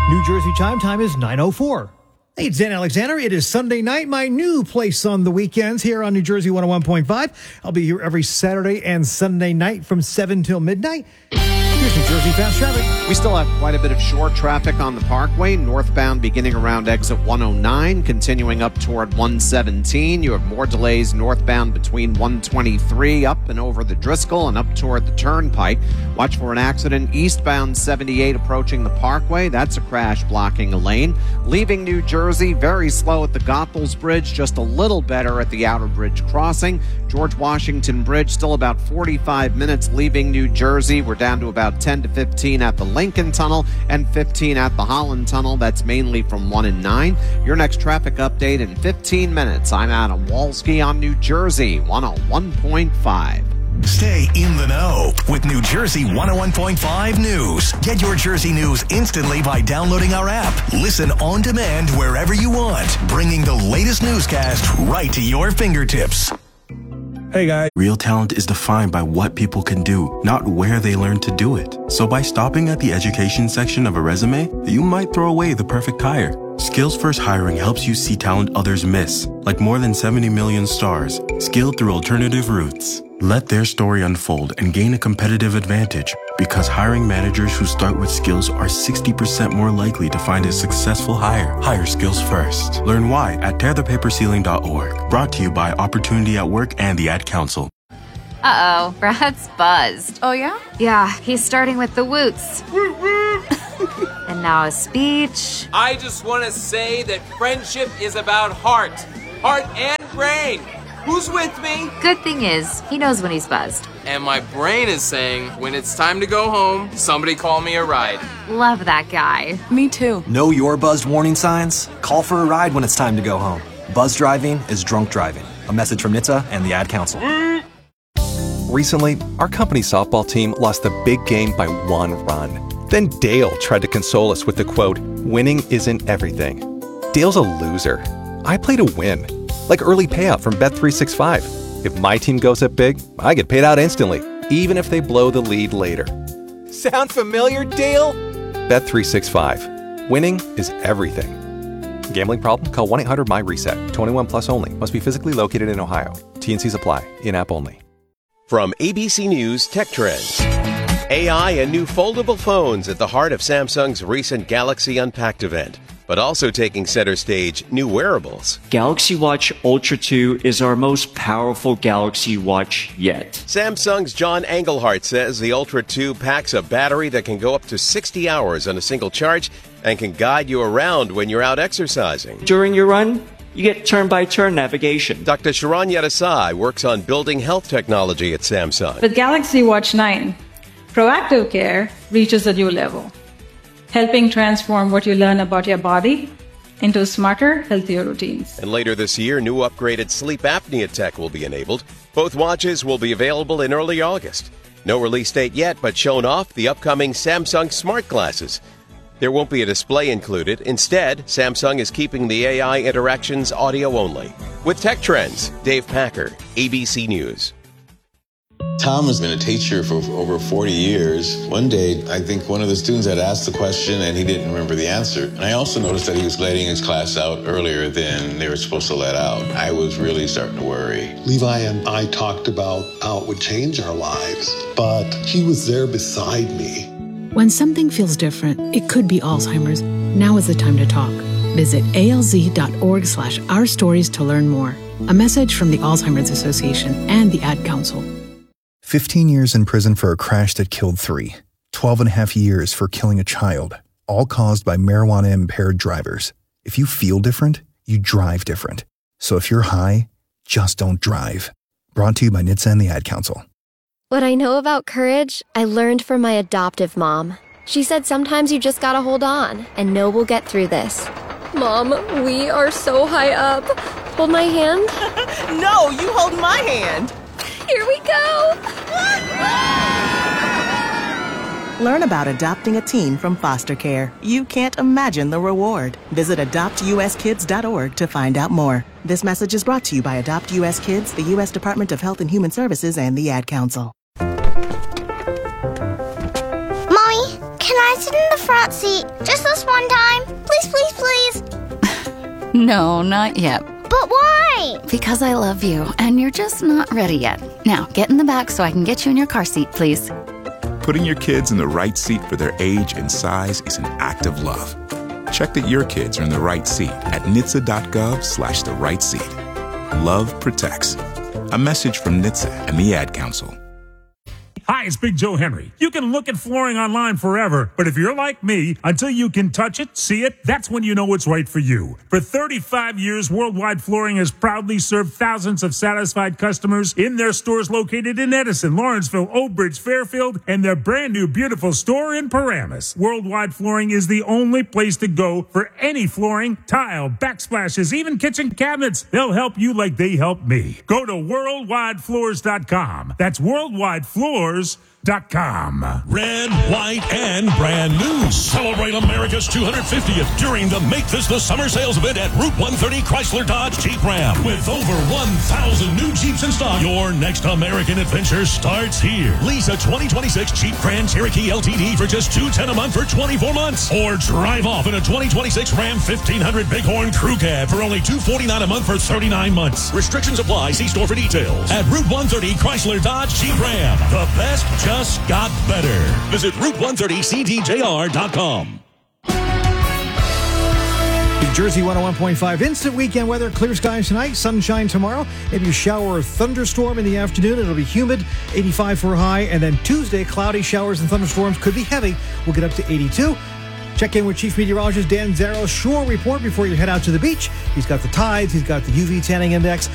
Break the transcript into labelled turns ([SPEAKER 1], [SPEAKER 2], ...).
[SPEAKER 1] New Jersey time is 9:04. Hey, it's Dan Alexander. It is Sunday night, my new place on the weekends here on New Jersey 101.5. I'll be here every Saturday and Sunday night from 7 till midnight. Here's New Jersey Fast Traffic.
[SPEAKER 2] We still have quite a bit of short traffic on the Parkway, northbound beginning around exit 109, continuing up toward 117. You have more delays northbound between 123 up and over the Driscoll and up toward the Turnpike. Watch for an accident eastbound 78 approaching the Parkway. That's a crash blocking a lane. Leaving New Jersey, very slow at the Goethals Bridge, just a little better at the Outer Bridge crossing. George Washington Bridge, still about 45 minutes leaving New Jersey. We're down to about 10 to 15 at the Lincoln Tunnel and 15 at the Holland Tunnel. That's mainly from 1 and 9. Your next traffic update in 15 minutes. I'm Adam Walski on New Jersey 101.5.
[SPEAKER 3] Stay in the know with New Jersey 101.5 News. Get your Jersey news instantly by downloading our app. Listen on demand wherever you want, bringing the latest newscast right to your fingertips.
[SPEAKER 4] Hey guys. Real talent is defined by what people can do, not where they learn to do it. So by stopping at the education section of a resume, you might throw away the perfect hire. Skills First Hiring helps you see talent others miss, like more than 70 million stars, skilled through alternative routes. Let their story unfold and gain a competitive advantage, because hiring managers who start with skills are 60% more likely to find a successful hire. Hire skills first. Learn why at tearthepaperceiling.org. Brought to you by Opportunity at Work and the Ad Council.
[SPEAKER 5] Uh-oh, Brad's buzzed.
[SPEAKER 6] Oh, yeah?
[SPEAKER 5] Yeah, he's starting with the woots. And now a speech.
[SPEAKER 7] I just want to say that friendship is about heart and brain. Who's with me?
[SPEAKER 5] Good thing is, he knows when he's buzzed.
[SPEAKER 7] And my brain is saying, when it's time to go home, somebody call me a ride.
[SPEAKER 5] Love that guy.
[SPEAKER 6] Me too.
[SPEAKER 8] Know your buzzed warning signs? Call for a ride when it's time to go home. Buzz driving is drunk driving. A message from NHTSA and the Ad Council.
[SPEAKER 9] Recently, our company softball team lost the big game by 1 run. Then Dale tried to console us with the quote, "Winning isn't everything." Dale's a loser. I play to win. Like early payout from Bet365. If my team goes up big, I get paid out instantly, even if they blow the lead later. Sound familiar, Dale? Bet365. Winning is everything. Gambling problem? Call 1-800-MY-RESET. 21 plus only. Must be physically located in Ohio. T&Cs apply. In-app only.
[SPEAKER 10] From ABC News Tech Trends. AI and new foldable phones at the heart of Samsung's recent Galaxy Unpacked event. But also taking center stage, new wearables.
[SPEAKER 11] Galaxy Watch Ultra 2 is our most powerful Galaxy Watch yet.
[SPEAKER 10] Samsung's John Engelhardt says the Ultra 2 packs a battery that can go up to 60 hours on a single charge and can guide you around when you're out exercising.
[SPEAKER 11] During your run, you get turn-by-turn navigation.
[SPEAKER 10] Dr. Sharon Yadasai works on building health technology at Samsung.
[SPEAKER 12] With Galaxy Watch 9, proactive care reaches a new level, helping transform what you learn about your body into smarter, healthier routines.
[SPEAKER 10] And later this year, new upgraded sleep apnea tech will be enabled. Both watches will be available in early August. No release date yet, but shown off the upcoming Samsung Smart Glasses. There won't be a display included. Instead, Samsung is keeping the AI interactions audio only. With Tech Trends, Dave Packer, ABC News.
[SPEAKER 13] Tom has been a teacher for over 40 years. One day, I think one of the students had asked the question and he didn't remember the answer. And I also noticed that he was letting his class out earlier than they were supposed to let out. I was really starting to worry.
[SPEAKER 14] Levi and I talked about how it would change our lives, but he was there beside me.
[SPEAKER 15] When something feels different, it could be Alzheimer's. Now is the time to talk. Visit alz.org/ourstories to learn more. A message from the Alzheimer's Association and the Ad Council.
[SPEAKER 16] 15 years in prison for a crash that killed 3. 12 and a half years for killing a child, all caused by marijuana-impaired drivers. If you feel different, you drive different. So if you're high, just don't drive. Brought to you by NHTSA and the Ad Council.
[SPEAKER 17] What I know about courage, I learned from my adoptive mom. She said sometimes you just gotta hold on and know we'll get through this. Mom, we are so high up. Hold my hand.
[SPEAKER 6] No, you hold my hand.
[SPEAKER 17] Here we go!
[SPEAKER 18] Learn about adopting a teen from foster care. You can't imagine the reward. Visit adoptuskids.org to find out more. This message is brought to you by Adopt US Kids, the U.S. Department of Health and Human Services, and the Ad Council.
[SPEAKER 19] Mommy, can I sit in the front? front seat. Just this one time. Please, please, please.
[SPEAKER 20] No, not yet.
[SPEAKER 19] But why?
[SPEAKER 20] Because I love you, and you're just not ready yet. Now, get in the back so I can get you in your car seat, please.
[SPEAKER 21] Putting your kids in the right seat for their age and size is an act of love. Check that your kids are in the right seat at NHTSA.gov/the right seat. Love protects. A message from NHTSA and the Ad Council.
[SPEAKER 22] Hi, it's Big Joe Henry. You can look at flooring online forever, but if you're like me, until you can touch it, see it, that's when you know it's right for you. For 35 years, Worldwide Flooring has proudly served thousands of satisfied customers in their stores located in Edison, Lawrenceville, Oak Ridge, Fairfield, and their brand new beautiful store in Paramus. Worldwide Flooring is the only place to go for any flooring, tile, backsplashes, even kitchen cabinets. They'll help you like they helped me. Go to worldwidefloors.com. That's worldwidefloors.com.
[SPEAKER 23] Red, white, and brand new. Celebrate America's 250th during the Make This the Summer sales event at Route 130 Chrysler Dodge Jeep Ram. With over 1,000 new Jeeps in stock, your next American adventure starts here. Lease a 2026 Jeep Grand Cherokee LTD for just $210 a month for 24 months. Or drive off in a 2026 Ram 1500 Bighorn Crew Cab for only $249 a month for 39 months. Restrictions apply. See store for details. At Route 130 Chrysler Dodge Jeep Ram. The best just got better. Visit Route130CDJR.com.
[SPEAKER 1] New Jersey 101.5 instant weekend weather. Clear skies tonight, sunshine tomorrow. Maybe a shower or thunderstorm in the afternoon. It'll be humid, 85 for a high. And then Tuesday, cloudy showers and thunderstorms could be heavy. We'll get up to 82. Check in with Chief Meteorologist Dan Zarrow. Shore report before you head out to the beach. He's got the tides. He's got the UV tanning index.